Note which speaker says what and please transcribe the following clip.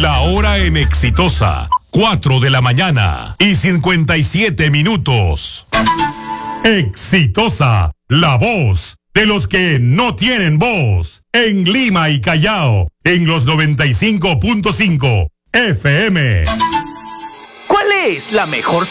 Speaker 1: La hora en Exitosa, 4 de la mañana y 57 minutos. Exitosa, la voz de los que no tienen voz. En Lima y Callao, en los 95.5 FM.
Speaker 2: ¿Cuál es la mejor